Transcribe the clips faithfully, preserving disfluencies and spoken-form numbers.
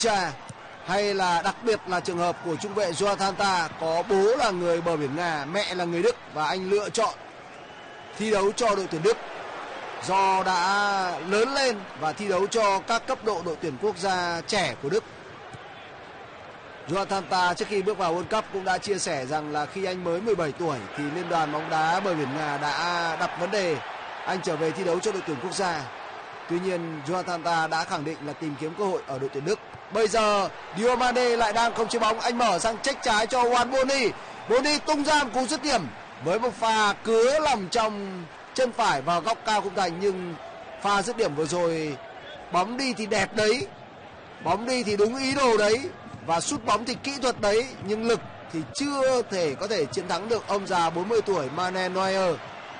Cha, hay là đặc biệt là trường hợp của trung vệ Jonathan Tah, có bố là người bờ biển Nga, mẹ là người Đức, và anh lựa chọn thi đấu cho đội tuyển Đức do đã lớn lên và thi đấu cho các cấp độ đội tuyển quốc gia trẻ của Đức. Jonathan Tah trước khi bước vào World Cup cũng đã chia sẻ rằng là khi anh mới mười bảy tuổi thì Liên đoàn bóng đá bờ biển Nga đã đặt vấn đề anh trở về thi đấu cho đội tuyển quốc gia. Tuy nhiên Jonathan Tah đã khẳng định là tìm kiếm cơ hội ở đội tuyển Đức. Bây giờ Diomande lại đang không chế bóng, anh mở sang check trái cho Juan Boni. Boni tung ra một cú dứt điểm với một pha cứa lòng trong chân phải vào góc cao khung thành, nhưng pha dứt điểm vừa rồi bóng đi thì đẹp đấy, bóng đi thì đúng ý đồ đấy, và sút bóng thì kỹ thuật đấy, nhưng lực thì chưa thể có thể chiến thắng được ông già bốn mươi tuổi Manuel Neuer.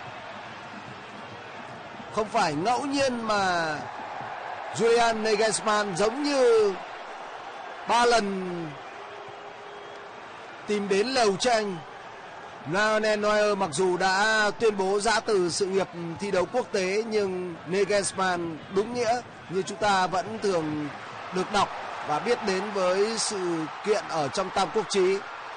Không phải ngẫu nhiên mà Julian Nagelsmann giống như ba lần tìm đến lều tranh. Manuel Neuer mặc dù đã tuyên bố giã từ sự nghiệp thi đấu quốc tế, nhưng Nagelsmann đúng nghĩa như chúng ta vẫn thường được đọc và biết đến với sự kiện ở trong Tam Quốc Chí.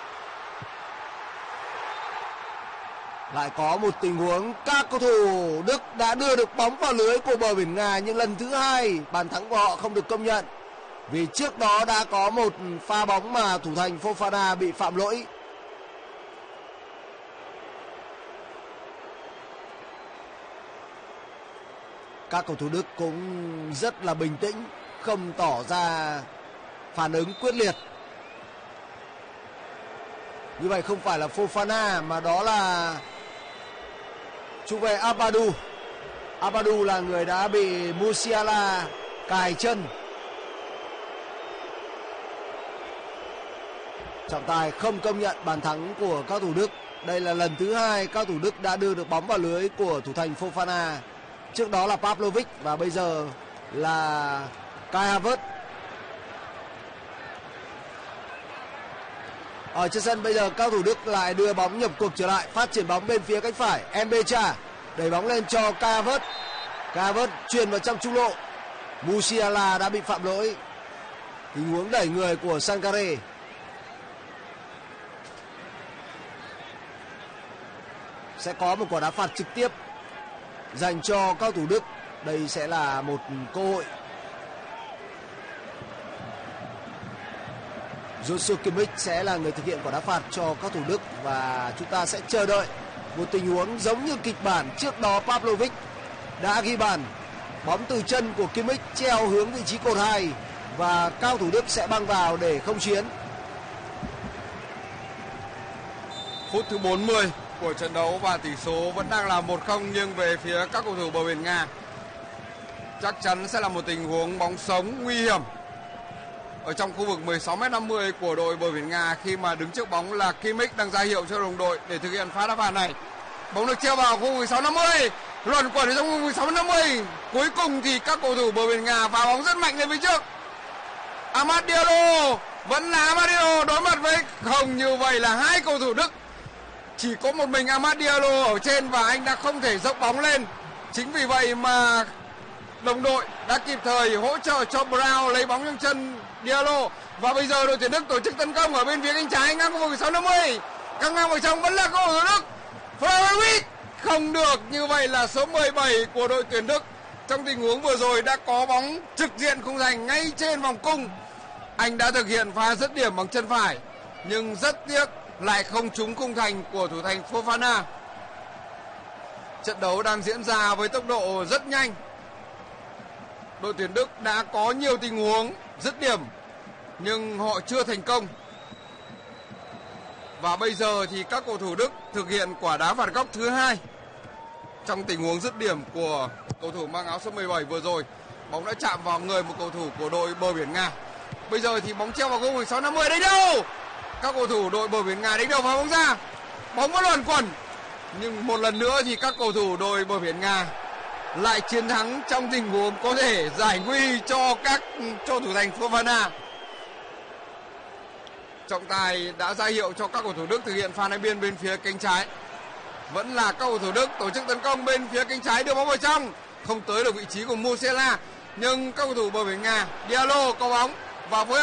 Lại có một tình huống các cầu thủ Đức đã đưa được bóng vào lưới của bờ biển Nga, nhưng lần thứ hai bàn thắng của họ không được công nhận, vì trước đó đã có một pha bóng mà thủ thành Fofana bị phạm lỗi. Các cầu thủ Đức cũng rất là bình tĩnh, không tỏ ra phản ứng quyết liệt. Như vậy không phải là Fofana mà đó là trung vệ Ampadu. Ampadu là người đã bị Musiala cài chân. Trọng tài không công nhận bàn thắng của các thủ Đức. Đây là lần thứ hai các thủ Đức đã đưa được bóng vào lưới của thủ thành Fofana. Trước đó là Pavlovic và bây giờ là Kai Havertz. Ở trên sân bây giờ các thủ Đức lại đưa bóng nhập cuộc trở lại, phát triển bóng bên phía cánh phải. Mbecha đẩy bóng lên cho Kai Havertz. Kai Havertz chuyền vào trong trung lộ. Musiala đã bị phạm lỗi. Tình huống đẩy người của Sankare. Sẽ có một quả đá phạt trực tiếp dành cho các thủ Đức. Đây sẽ là một cơ hội. Joshua Kimmich sẽ là người thực hiện quả đá phạt cho các thủ Đức, và chúng ta sẽ chờ đợi một tình huống giống như kịch bản trước đó. Pavlovic đã ghi bàn, bóng từ chân của Kimmich treo hướng vị trí cột hai và cao thủ Đức sẽ băng vào để không chiến. Phút thứ bốn mươi của trận đấu và tỷ số vẫn đang là một không nghiêng về phía các cầu thủ bờ biển Nga. Chắc chắn sẽ là một tình huống bóng sống nguy hiểm ở trong khu vực mười sáu mét năm mươi của đội bờ biển Nga, khi mà đứng trước bóng là Kimmich đang ra hiệu cho đồng đội để thực hiện pha đá phạt này. Bóng được treo vào khu vực mười sáu năm mươi, luẩn quẩn ở trong khu vực mười sáu năm mươi. Cuối cùng thì các cầu thủ bờ biển Nga phá bóng rất mạnh lên phía trước. Amad Diallo, vẫn là Amad Diallo đối mặt với không, như vậy là hai cầu thủ Đức. Chỉ có một mình Amad Diallo ở trên và anh đã không thể dốc bóng lên. Chính vì vậy mà đồng đội đã kịp thời hỗ trợ cho Brown lấy bóng trong chân Diallo. Và bây giờ đội tuyển Đức tổ chức tấn công ở bên phía cánh trái ngang khu vực mười sáu năm mươi. Căng ngang vào trong vẫn là cầu thủ Đức. Flavovic không được, như vậy là số mười bảy của đội tuyển Đức. Trong tình huống vừa rồi đã có bóng trực diện khung thành ngay trên vòng cung. Anh đã thực hiện pha dứt điểm bằng chân phải, nhưng rất tiếc lại không trúng khung thành của thủ thành Fofana. Trận đấu đang diễn ra với tốc độ rất nhanh. Đội tuyển Đức đã có nhiều tình huống dứt điểm nhưng họ chưa thành công. Và bây giờ thì các cầu thủ Đức thực hiện quả đá phạt góc thứ hai trong tình huống dứt điểm của cầu thủ mang áo số mười bảy vừa rồi. Bóng đã chạm vào người một cầu thủ của đội bờ biển Nga. Bây giờ thì bóng treo vào khu vực sáu năm mươi. Đánh đâu? Các cầu thủ đội bờ biển Nga đánh đầu phá bóng ra. Bóng vẫn luẩn quẩn. Nhưng một lần nữa thì các cầu thủ đội bờ biển Nga lại chiến thắng trong tình huống có thể giải nguy cho các cho thủ thành Fofana. Trọng tài đã ra hiệu cho các cầu thủ Đức thực hiện pha đánh biên bên phía cánh trái. Vẫn là các cầu thủ Đức tổ chức tấn công bên phía cánh trái, đưa bóng vào trong, không tới được vị trí của Musiala, nhưng các cầu thủ bờ biển Nga, Diallo có bóng, và phối